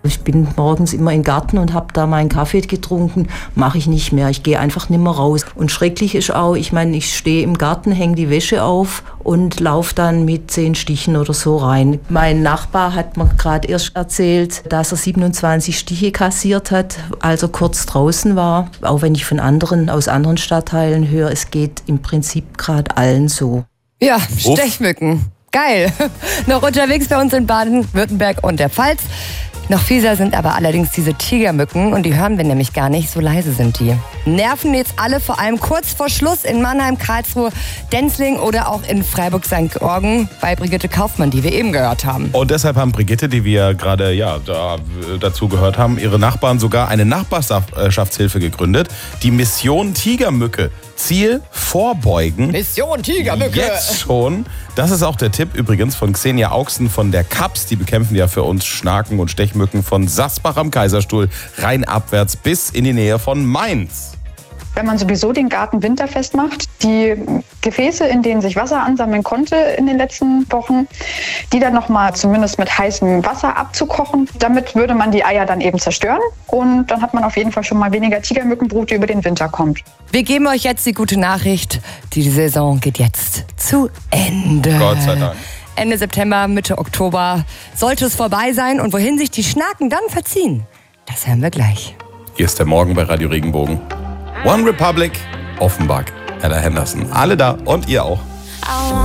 Ich bin morgens immer im Garten und habe da meinen Kaffee getrunken. Mache ich nicht mehr. Ich gehe einfach nicht mehr raus. Und schrecklich ist auch, ich stehe im Garten, hänge die Wäsche auf und laufe dann mit 10 Stichen oder so rein. Mein Nachbar hat mir gerade erst erzählt, dass er 27 Stiche kassiert hat, als er kurz draußen war. Auch wenn ich von aus anderen Stadtteilen höre, es geht im Prinzip gerade allen so. Ja, Stechmücken. Geil. Noch unterwegs bei uns in Baden-Württemberg und der Pfalz. Noch fieser sind aber allerdings diese Tigermücken und die hören wir nämlich gar nicht, so leise sind die. Nerven jetzt alle, vor allem kurz vor Schluss in Mannheim, Karlsruhe, Denzling oder auch in Freiburg-St. Georgen bei Brigitte Kaufmann, die wir eben gehört haben. Und deshalb haben Brigitte, die wir gerade dazu gehört haben, ihre Nachbarn sogar eine Nachbarschaftshilfe gegründet. Die Mission Tigermücke. Ziel vorbeugen. Mission Tigermücke. Jetzt schon. Das ist auch der Tipp übrigens von Xenia Augsten von der KAPS. Die bekämpfen ja für uns Schnaken und Stechmücken von Sasbach am Kaiserstuhl rheinabwärts bis in die Nähe von Mainz. Wenn man sowieso den Garten winterfest macht, die Gefäße, in denen sich Wasser ansammeln konnte in den letzten Wochen, die dann nochmal zumindest mit heißem Wasser abzukochen. Damit würde man die Eier dann eben zerstören und dann hat man auf jeden Fall schon mal weniger Tigermückenbrut, die über den Winter kommt. Wir geben euch jetzt die gute Nachricht, die Saison geht jetzt zu Ende. Gott sei Dank. Ende September, Mitte Oktober sollte es vorbei sein und wohin sich die Schnaken dann verziehen, das hören wir gleich. Hier ist der Morgen bei Radio Regenbogen. One Republic, Offenbach, Ella Henderson. Alle da und ihr auch.